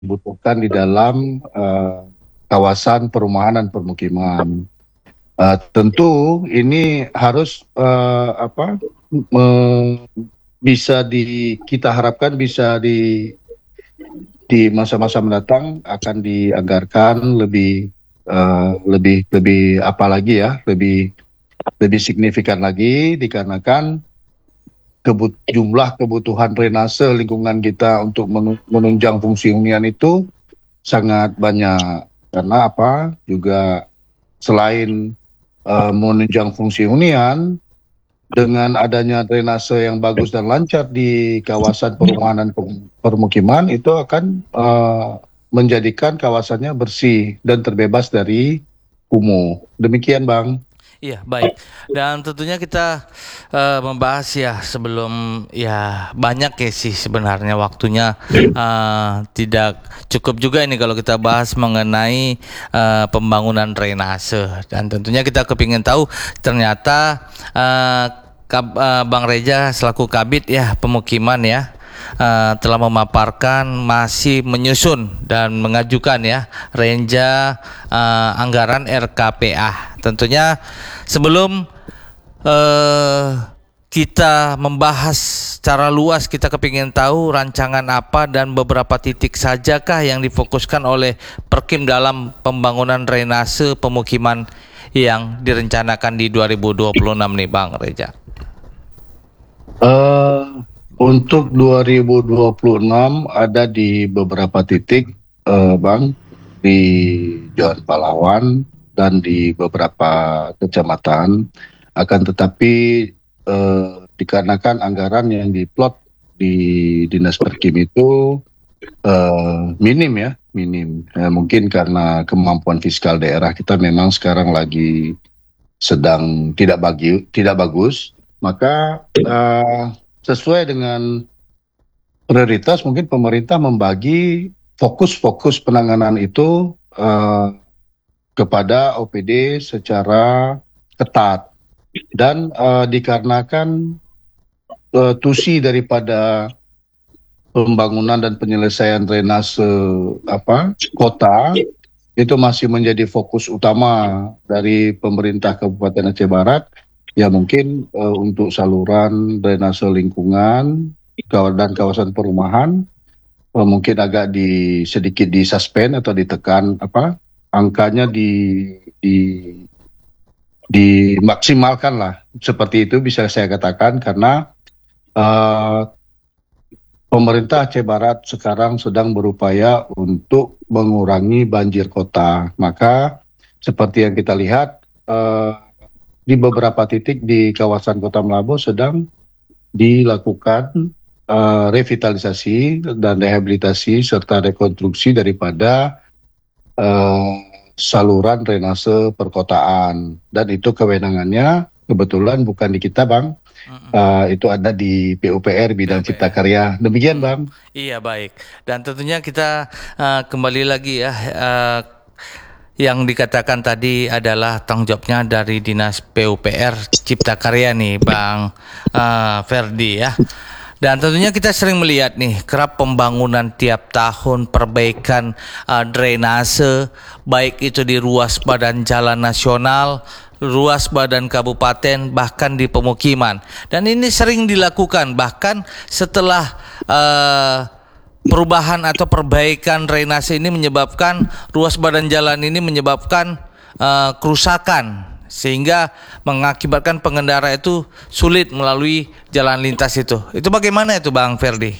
dibutuhkan di dalam kawasan perumahan dan permukiman. Tentu ini harus me- bisa kita harapkan bisa di masa-masa mendatang akan dianggarkan lebih apa lagi ya, lebih signifikan lagi dikarenakan jumlah kebutuhan drainase lingkungan kita untuk menunjang fungsi hunian itu sangat banyak. Karena apa? Juga selain menunjang fungsi hunian, dengan adanya drainase yang bagus dan lancar di kawasan perumahan dan permukiman, itu akan menjadikan kawasannya bersih dan terbebas dari kumuh. Demikian, Bang. Iya, baik. Dan tentunya kita membahas ya sebelum ya banyak ya sih sebenarnya waktunya tidak cukup juga ini kalau kita bahas mengenai pembangunan drainase dan tentunya kita kepingin tahu ternyata Bang Reja selaku Kabid ya pemukiman ya telah memaparkan masih menyusun dan mengajukan ya renja anggaran RKPA. Tentunya sebelum eh, kita membahas secara luas, kita kepingin tahu rancangan apa dan beberapa titik sajakah yang difokuskan oleh Perkim dalam pembangunan drainase pemukiman yang direncanakan di 2026 nih Bang Reja. Eh, untuk 2026 ada di beberapa titik, Bang, di Jalan Pahlawan dan di beberapa kecamatan. Akan tetapi dikarenakan anggaran yang diplot di Dinas Perkim itu minim ya, minim. Mungkin karena kemampuan fiskal daerah kita memang sekarang lagi sedang tidak bagus, maka sesuai dengan prioritas mungkin pemerintah membagi fokus-fokus penanganan itu kepada OPD secara ketat dan dikarenakan tusi daripada pembangunan dan penyelesaian drainase kota itu masih menjadi fokus utama dari pemerintah Kabupaten Aceh Barat. Ya mungkin untuk saluran drainase lingkungan dan kawasan perumahan mungkin agak sedikit disuspend atau ditekan angkanya di dimaksimalkan lah, seperti itu bisa saya katakan, karena uh, pemerintah Aceh Barat sekarang sedang berupaya untuk mengurangi banjir kota. Maka seperti yang kita lihat di beberapa titik di kawasan Kota Melabu sedang dilakukan revitalisasi dan rehabilitasi serta rekonstruksi daripada eh, saluran drainase perkotaan, dan itu kewenangannya kebetulan bukan di kita, Bang. Itu ada di PUPR bidang Cipta PUPR. Karya. Demikian, Bang. Iya baik. Dan tentunya kita kembali lagi ya yang dikatakan tadi adalah tanggung jawabnya dari Dinas PUPR Cipta Karya nih Bang Ferdi ya. Dan tentunya kita sering melihat nih kerap pembangunan tiap tahun perbaikan drainase baik itu di ruas badan jalan nasional, ruas badan kabupaten bahkan di pemukiman. Dan ini sering dilakukan bahkan setelah perubahan atau perbaikan drainase ini menyebabkan ruas badan jalan ini menyebabkan kerusakan sehingga mengakibatkan pengendara itu sulit melalui jalan lintas itu. Itu bagaimana itu Bang Ferdi?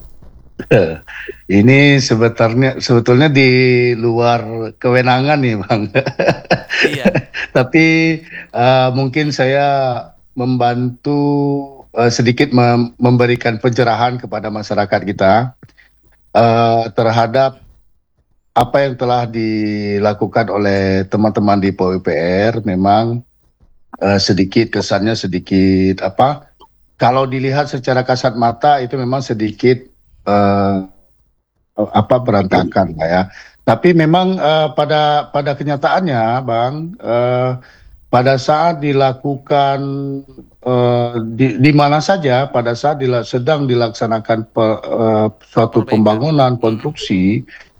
Ini sebetulnya di luar kewenangan nih, Bang. Iya. Tapi mungkin saya membantu sedikit memberikan pencerahan kepada masyarakat kita terhadap apa yang telah dilakukan oleh teman-teman di PUPR. Memang sedikit kesannya sedikit kalau dilihat secara kasat mata itu memang sedikit eh, berantakan lah ya. Tapi memang pada kenyataannya, Bang, pada saat dilakukan di mana saja pada saat sedang dilaksanakan suatu Perbaikan. pembangunan konstruksi,